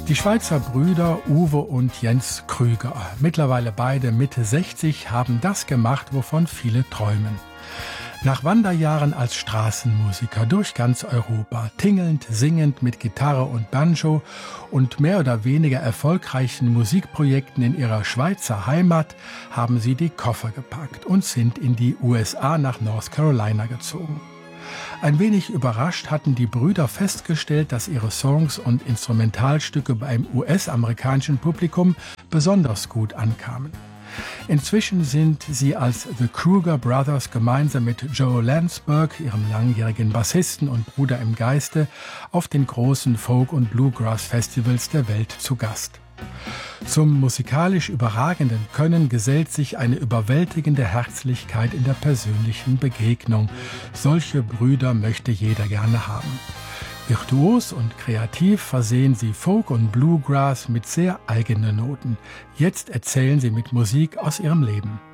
Die Schweizer Brüder Uwe und Jens Krüger, mittlerweile beide Mitte 60, haben das gemacht, wovon viele träumen. Nach Wanderjahren als Straßenmusiker durch ganz Europa, tingelnd, singend mit Gitarre und Banjo und mehr oder weniger erfolgreichen Musikprojekten in ihrer Schweizer Heimat, haben sie die Koffer gepackt und sind in die USA nach North Carolina gezogen. Ein wenig überrascht hatten die Brüder festgestellt, dass ihre Songs und Instrumentalstücke beim US-amerikanischen Publikum besonders gut ankamen. Inzwischen sind sie als The Krüger Brothers gemeinsam mit Joe Landsberg, ihrem langjährigen Bassisten und Bruder im Geiste, auf den großen Folk- und Bluegrass-Festivals der Welt zu Gast. Zum musikalisch überragenden Können gesellt sich eine überwältigende Herzlichkeit in der persönlichen Begegnung. Solche Brüder möchte jeder gerne haben. Virtuos und kreativ versehen sie Folk und Bluegrass mit sehr eigenen Noten. Jetzt erzählen sie mit Musik aus ihrem Leben.